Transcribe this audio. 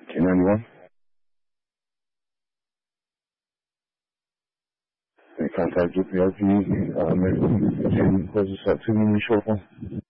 K91. Contact with the RP. Can you close this out to me in the short form?